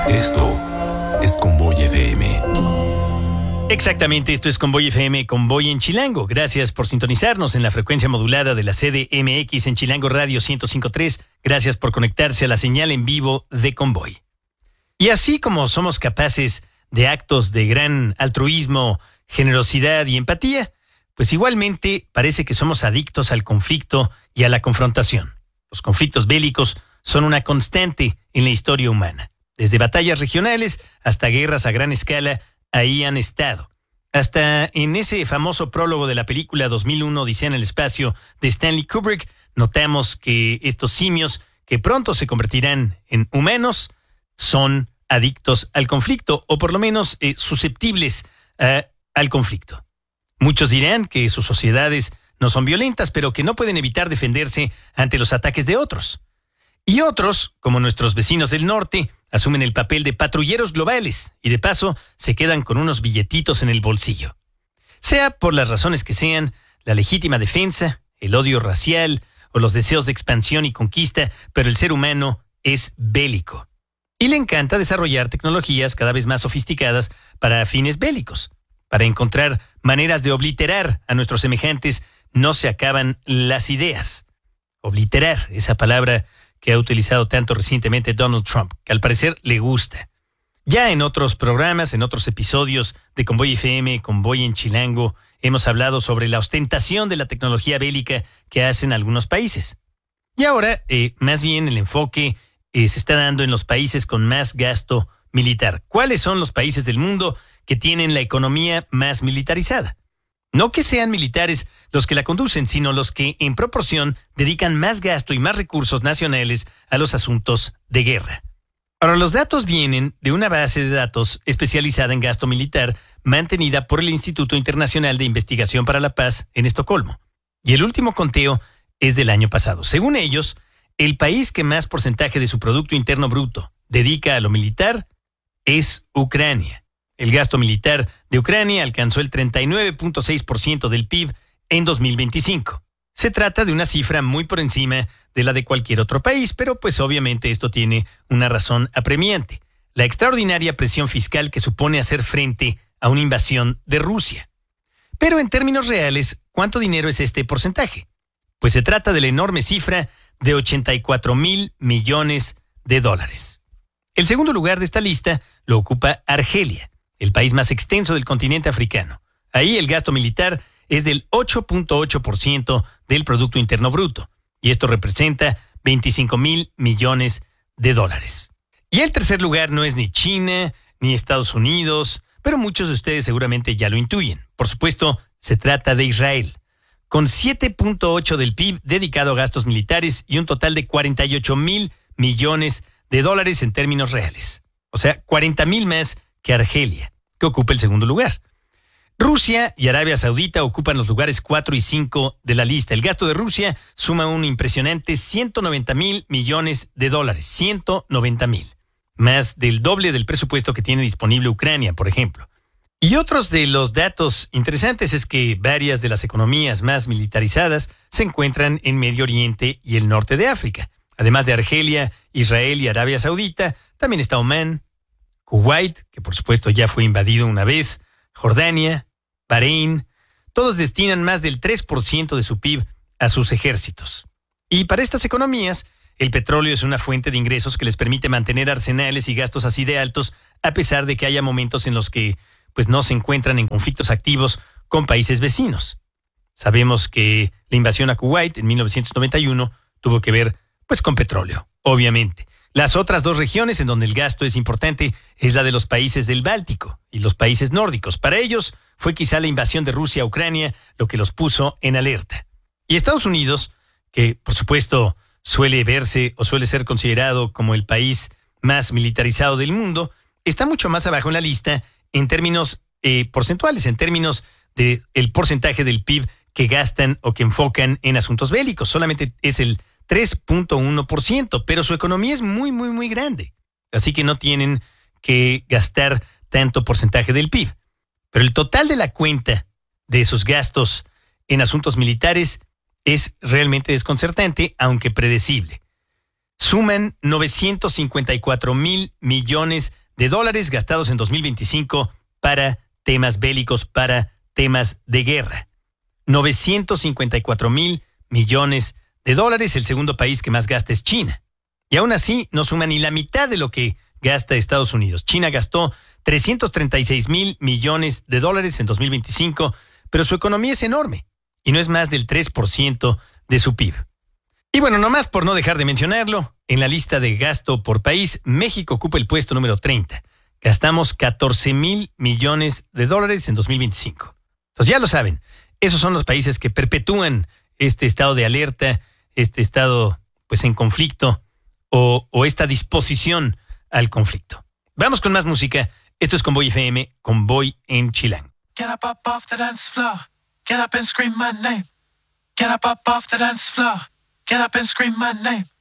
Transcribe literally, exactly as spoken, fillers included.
Esto es Convoy F M. Exactamente, esto es Convoy F M, Convoy en Chilango. Gracias por sintonizarnos en la frecuencia modulada de la C D M X en Chilango Radio ciento cinco punto tres. Gracias por conectarse a la señal en vivo de Convoy. Y así como somos capaces de actos de gran altruismo, generosidad y empatía, pues igualmente parece que somos adictos al conflicto y a la confrontación. Los conflictos bélicos son una constante en la historia humana. Desde batallas regionales hasta guerras a gran escala, ahí han estado. Hasta en ese famoso prólogo de la película dos mil uno, Odisea en el espacio, de Stanley Kubrick, notamos que estos simios, que pronto se convertirán en humanos, son adictos al conflicto, o por lo menos eh, susceptibles uh, al conflicto. Muchos dirán que sus sociedades no son violentas, pero que no pueden evitar defenderse ante los ataques de otros. Y otros, como nuestros vecinos del norte, asumen el papel de patrulleros globales y de paso se quedan con unos billetitos en el bolsillo. Sea por las razones que sean, la legítima defensa, el odio racial o los deseos de expansión y conquista, pero el ser humano es bélico. Y le encanta desarrollar tecnologías cada vez más sofisticadas para fines bélicos. Para encontrar maneras de obliterar a nuestros semejantes, no se acaban las ideas. Obliterar, esa palabra que ha utilizado tanto recientemente Donald Trump, que al parecer le gusta. Ya en otros programas, en otros episodios de Convoy F M, Convoy en Chilango, hemos hablado sobre la ostentación de la tecnología bélica que hacen algunos países. Y ahora, eh, más bien el enfoque eh, se está dando en los países con más gasto militar. ¿Cuáles son los países del mundo que tienen la economía más militarizada? No que sean militares los que la conducen, sino los que en proporción dedican más gasto y más recursos nacionales a los asuntos de guerra. Ahora, los datos vienen de una base de datos especializada en gasto militar mantenida por el Instituto Internacional de Investigación para la Paz en Estocolmo. Y el último conteo es del año pasado. Según ellos, el país que más porcentaje de su Producto Interno Bruto dedica a lo militar es Ucrania. El gasto militar de Ucrania alcanzó el treinta y nueve punto seis por ciento del P I B en dos mil veinticinco. Se trata de una cifra muy por encima de la de cualquier otro país, pero pues obviamente esto tiene una razón apremiante: la extraordinaria presión fiscal que supone hacer frente a una invasión de Rusia. Pero en términos reales, ¿cuánto dinero es este porcentaje? Pues se trata de la enorme cifra de ochenta y cuatro mil millones de dólares. El segundo lugar de esta lista lo ocupa Argelia, el país más extenso del continente africano. Ahí el gasto militar es del ocho punto ocho por ciento del Producto Interno Bruto, y esto representa veinticinco mil millones de dólares. Y el tercer lugar no es ni China ni Estados Unidos, pero muchos de ustedes seguramente ya lo intuyen. Por supuesto, se trata de Israel, con siete punto ocho del P I B dedicado a gastos militares y un total de cuarenta y ocho mil millones de dólares en términos reales. O sea, cuarenta mil más que Argelia, que ocupa el segundo lugar. Rusia y Arabia Saudita ocupan los lugares cuatro y cinco de la lista. El gasto de Rusia suma un impresionante ciento noventa mil millones de dólares. ciento noventa mil. Más del doble del presupuesto que tiene disponible Ucrania, por ejemplo. Y otros de los datos interesantes es que varias de las economías más militarizadas se encuentran en Medio Oriente y el norte de África. Además de Argelia, Israel y Arabia Saudita, también está Omán, Kuwait, que por supuesto ya fue invadido una vez, Jordania, Bahrein. Todos destinan más del tres por ciento de su P I B a sus ejércitos. Y para estas economías, el petróleo es una fuente de ingresos que les permite mantener arsenales y gastos así de altos, a pesar de que haya momentos en los que pues, no se encuentran en conflictos activos con países vecinos. Sabemos que la invasión a Kuwait en mil novecientos noventa y uno tuvo que ver pues, con petróleo, obviamente. Las otras dos regiones en donde el gasto es importante es la de los países del Báltico y los países nórdicos. Para ellos fue quizá la invasión de Rusia a Ucrania lo que los puso en alerta. Y Estados Unidos, que por supuesto suele verse o suele ser considerado como el país más militarizado del mundo, está mucho más abajo en la lista en términos eh, porcentuales, en términos del porcentaje del P I B que gastan o que enfocan en asuntos bélicos. Solamente es el tres punto uno por ciento, pero su economía es muy, muy, muy grande. Así que no tienen que gastar tanto porcentaje del P I B. Pero el total de la cuenta de sus gastos en asuntos militares es realmente desconcertante, aunque predecible. Suman novecientos cincuenta y cuatro mil millones de dólares gastados en dos mil veinticinco para temas bélicos, para temas de guerra. novecientos cincuenta y cuatro mil millones de dólares. El segundo país que más gasta es China. Y aún así no suma ni la mitad de lo que gasta Estados Unidos. China gastó trescientos treinta y seis mil millones de dólares en dos mil veinticinco, pero su economía es enorme y no es más del tres por ciento de su P I B. Y bueno, nomás por no dejar de mencionarlo, en la lista de gasto por país, México ocupa el puesto número treinta. Gastamos catorce mil millones de dólares en dos mil veinticinco. Entonces ya lo saben, esos son los países que perpetúan este estado de alerta, este estado pues en conflicto o, o esta disposición al conflicto. Vamos con más música. Esto es Convoy F M, Convoy en Chilango. Get up, up off the dance floor. Get up and scream my name. Get up, up off the dance floor. Get up and scream my name.